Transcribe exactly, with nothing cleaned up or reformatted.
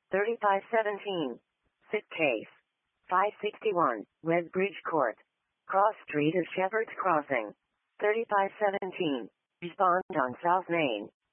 thirty-five seventeen. Sit case. five sixty-one, Westbridge Court. Cross Street of Shepherd's Crossing. thirty-five seventeen. Respond on South Main.